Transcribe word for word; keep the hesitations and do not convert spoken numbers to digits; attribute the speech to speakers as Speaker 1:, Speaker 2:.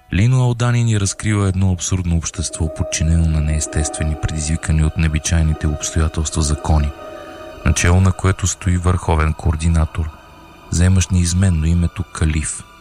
Speaker 1: Лино Алдани ни разкрива едно абсурдно общество, подчинено на неестествени, предизвикани от необичайните обстоятелства закони, начало на което стои върховен координатор, заемащ неизменно името Калиф.